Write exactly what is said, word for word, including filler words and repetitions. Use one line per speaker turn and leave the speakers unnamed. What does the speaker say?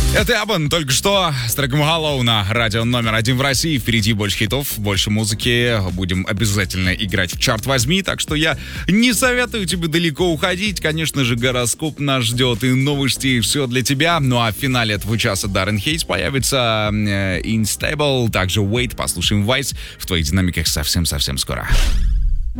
Это Абан, только что с треком Hollow на радио номер один в России. Впереди больше хитов, больше музыки. Будем обязательно играть в чарт возьми, так что я не советую тебе далеко уходить. Конечно же, гороскоп нас ждет и новости, и все для тебя. Ну а в финале этого часа Даррен Хейтс появится, э, Instable, также Wait, послушаем Vice в твоих динамиках совсем-совсем скоро.